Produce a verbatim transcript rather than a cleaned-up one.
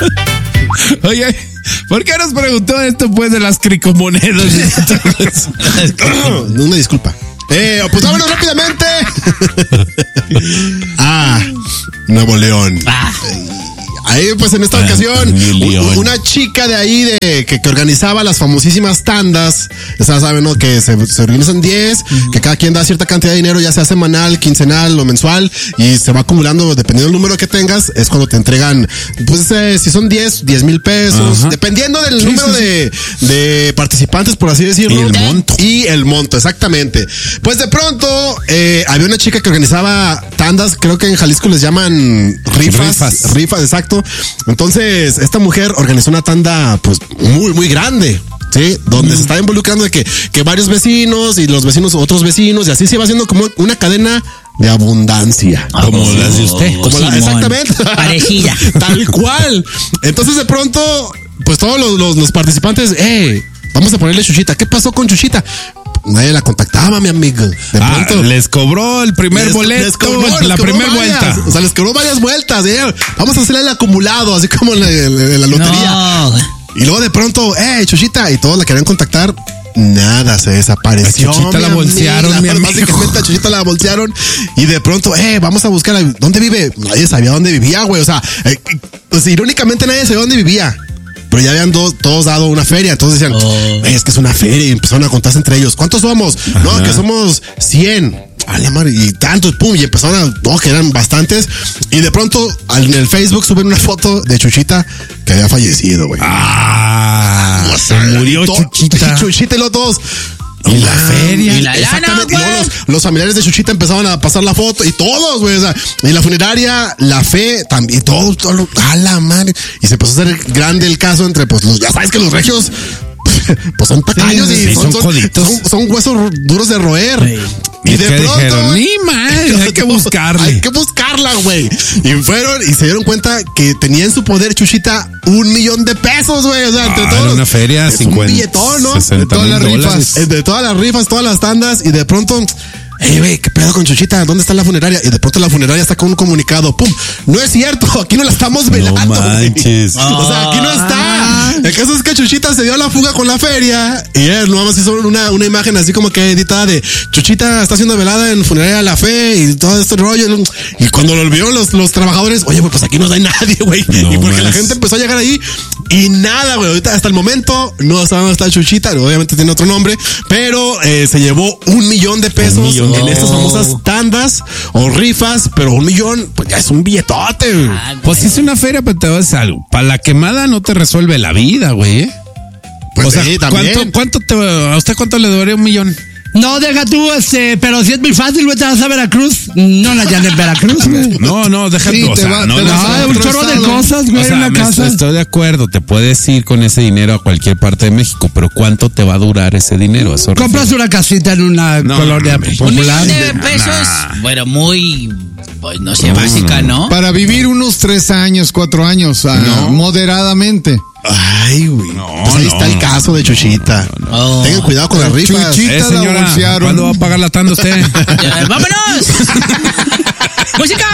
Oye, ¿por qué nos preguntó esto pues de las cricomonedas? Una disculpa. Eh, pues vámonos rápidamente. Ah, Nuevo León. Ah. Ahí, pues en esta Ah, ocasión, un, una chica de ahí de que, que organizaba las famosísimas tandas. Ya saben, ¿no? Que se, se organizan diez, uh-huh. que cada quien da cierta cantidad de dinero, ya sea semanal, quincenal o mensual, y se va acumulando dependiendo del número que tengas. Es cuando te entregan, pues eh, si son diez, diez mil pesos, uh-huh. dependiendo del sí, número sí, de, sí. de participantes, por así decirlo. Y el monto. Y el monto, exactamente. Pues de pronto, eh, había una chica que organizaba tandas, creo que en Jalisco les llaman rifas. Rifas, rifas exacto. Entonces, esta mujer organizó una tanda, pues, muy, muy grande, ¿sí? Donde mm. se estaba involucrando de que, que varios vecinos y los vecinos otros vecinos, y así se iba haciendo como una cadena de abundancia. Como oh, las de usted. Como la, exactamente. Parejilla. Tal cual. Entonces, de pronto, pues todos los, los, los participantes, eh, vamos a ponerle Chuchita. ¿Qué pasó con Chuchita? Nadie la contactaba, mi amigo. De ah, pronto, les cobró el primer les, boleto, les cobró, la les primera vuelta. vuelta. O sea, les cobró varias vueltas. Eh. Vamos a hacerle el acumulado, así como en la, en la lotería. No. Y luego de pronto, eh, Chuchita, y todos la querían contactar. Nada, se desapareció. A Chuchita la bolsearon, mi amigo. Básicamente a Chuchita la bolsearon. Y de pronto, eh, vamos a buscar. ¿Dónde vive? Nadie sabía dónde vivía, güey. O sea, eh, pues irónicamente nadie sabía dónde vivía. Pero ya habían do, todos dado una feria, entonces decían, oh. es que es una feria, y empezaron a contarse entre ellos. ¿Cuántos somos? Ajá. No, que somos cien. A la madre, y tantos, pum, y empezaron a, no, que eran bastantes. Y de pronto, en el Facebook suben una foto de Chuchita que había fallecido, güey. Ah, o sea, se murió to, Chuchita. Chuchita y los dos. Y la feria. Y la exactamente. lana, y luego los, los familiares de Chuchita empezaban a pasar la foto y todos, güey. O sea, y la funeraria, la fe, también, todo, todo, a la madre. Y se empezó a hacer grande el caso entre, pues, los, ya sabes que los regios, pues son tacaños sí, y sí, son, son, son, son, son huesos duros de roer. Sí. Y, y de pronto, dijeron, ni madre, hay que buscarla. Hay que buscarla, güey. Y fueron y se dieron cuenta que tenía en su poder Chuchita un millón de pesos, güey. O sea, entre ah, todos. Una feria, es cincuenta. Un billetón, ¿no? De todas las rifas. De todas las rifas, todas las tandas. Y de pronto, hey, güey, ¿qué pedo con Chuchita? ¿Dónde está la funeraria? Y de pronto la funeraria está con un comunicado. ¡Pum! No es cierto, aquí no la estamos velando. No manches. Oh. O sea, aquí no está. El caso es que Chuchita se dio a la fuga con la feria. Y él nomás hizo una, una imagen así como que editada de Chuchita está siendo velada en funeraria La Fe y todo este rollo. Y cuando lo vieron los, los trabajadores, oye, pues aquí no hay nadie, güey. No y porque más. La gente empezó a llegar ahí y nada, güey. Ahorita hasta el momento no saben dónde está Chuchita. Obviamente tiene otro nombre, pero eh, se llevó un millón de pesos. Un millón. En estas famosas tandas o rifas, pero un millón, pues ya es un billetote. Ah, pues sí es una feria, pero te voy a decir algo. Para la quemada no te resuelve la vida, güey. ¿eh? Pues o sea, sí, ¿cuánto, también. ¿cuánto te, a usted cuánto le debería un millón? No, deja tú, este, pero si es muy fácil, güey, te vas a Veracruz. No la llanes en Veracruz, güey. No, no, deja sí, tú, o sea, va, no, no, no, un chorro de cosas, güey, o sea, en la me, casa. Estoy de acuerdo, te puedes ir con ese dinero a cualquier parte de México, pero ¿cuánto te va a durar ese dinero? Eso compras refiero. una casita en una No, colonia hombre. popular. Un millón de pesos, Nah. bueno, muy, pues no sé, No, básica, no. ¿no? Para vivir unos tres años, cuatro años, uh, No. moderadamente. Ay, güey. No, pues ahí no, está el no. caso de Chuchita. no, no. Tengan cuidado con las rifas. Chuchita Eh, la señora, bolsearon. ¿cuándo va a pagar la tanda usted? Ya, ¡vámonos! ¡Música!